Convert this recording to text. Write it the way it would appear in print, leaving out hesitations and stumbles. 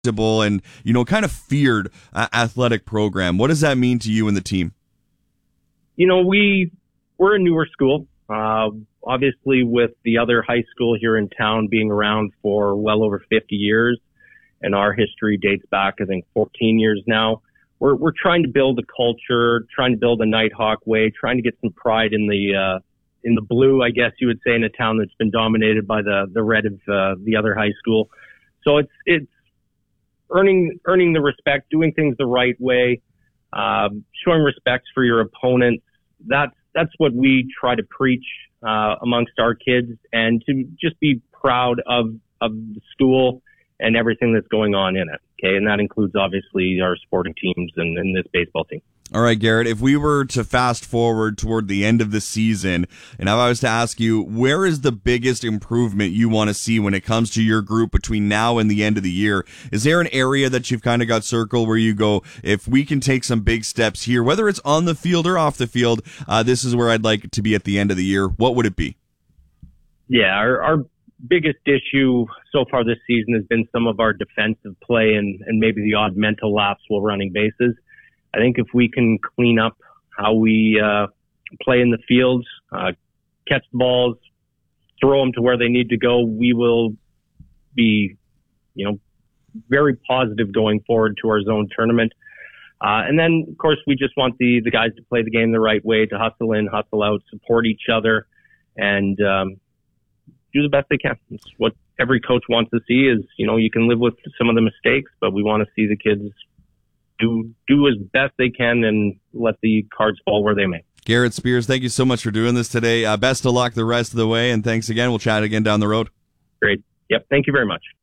and kind of feared athletic program. What does that mean to you and the team? We're a newer school. Obviously, with the other high school here in town being around for well over 50 years, and our history dates back, I think, 14 years now. We're trying to build a culture, trying to build a Nighthawk way, trying to get some pride in the blue, I guess you would say, in a town that's been dominated by the red of the other high school. So it's earning the respect, doing things the right way, showing respect for your opponents. That's what we try to preach amongst our kids, and to just be proud of the school and everything that's going on in it. Okay, and that includes obviously our sporting teams and this baseball team. All right, Garrett, if we were to fast forward toward the end of the season, and if I was to ask you, where is the biggest improvement you want to see when it comes to your group between now and the end of the year? Is there an area that you've kind of got circled where you go, if we can take some big steps here, whether it's on the field or off the field, this is where I'd like it to be at the end of the year? What would it be? Yeah, our biggest issue so far this season has been some of our defensive play and maybe the odd mental lapse while running bases. I think if we can clean up how we play in the fields, catch the balls, throw them to where they need to go, we will be, very positive going forward to our zone tournament. And then, of course, we just want the guys to play the game the right way, to hustle in, hustle out, support each other, and do the best they can. It's what every coach wants to see is, you can live with some of the mistakes, but we want to see the kids do as best they can and let the cards fall where they may. Garrett Spears, thank you so much for doing this today. Best of luck the rest of the way, and thanks again. We'll chat again down the road. Great. Yep. Thank you very much.